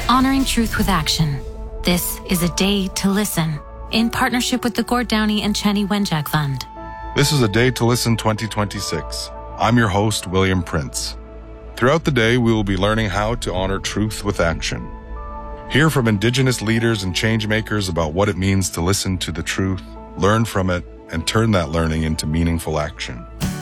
Honoring Truth with Action. This is a day to listen, in partnership with the Gord Downie and Chenny Wenjack Fund. This is a Day to Listen 2026. I'm your host, William Prince. Throughout the day, we will be learning how to honor truth with action. Hear from Indigenous leaders and change makers about what it means to listen to the truth, learn from it, and turn that learning into meaningful action.